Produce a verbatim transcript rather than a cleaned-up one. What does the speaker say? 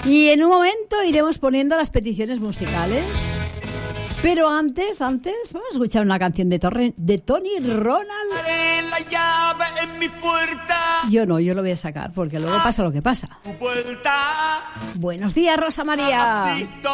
Y en un momento iremos poniendo las peticiones musicales. Pero antes, antes, vamos a escuchar una canción de, Torre, de Tony Ronald. La llave en mi puerta. Yo no, yo lo voy a sacar porque luego pasa lo que pasa. Tu vuelta. Buenos días, Rosa María.